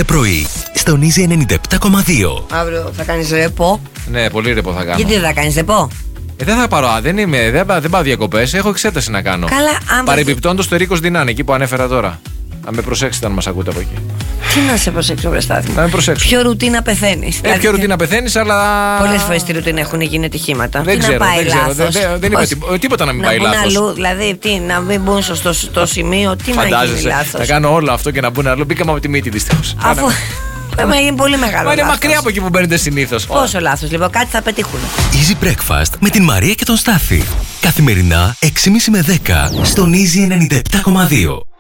κάθε πρωί, στον Easy 97,2. Αύριο θα κάνεις ρεπό. Ναι, πολύ ρεπό θα κάνω. Γιατί δεν θα κάνεις ρεπό? Δεν θα πάρω, δεν πάω διακοπές, έχω εξέταση να κάνω. Καλά, αν παρεμπιπτόντως το Ρίκος Δινάν, εκεί που ανέφερα τώρα. Να με προσέξετε αν μας ακούτε από εκεί. Τι να σε προσέξω, βρε Στάθη? Να με προσέξω. Ποιο ρουτίνα πεθαίνεις? Ποιο ρουτίνα πεθαίνεις, αλλά. Πολλές φορές στη ρουτίνα έχουν γίνει ατυχήματα. Δεν ξέρω. Δεν είπε τίποτα να μην πάει λάθος. Αλλού, δηλαδή, να μην μπουν στο σημείο, τι να γίνει λάθος. Θα κάνω όλο αυτό και να μπουν αλλού. Μπήκαμε από τη μύτη δυστυχώς. Αφού. Είναι πολύ μεγάλο. Μα είναι μακριά από εκεί που μπαίνετε συνήθως. Πόσο λάθος, λοιπόν, κάτι θα πετύχουν. Easy Breakfast με την Μαρία και τον Στάθη. Καθημερινά 6.30 με 10 στον Easy 97,2.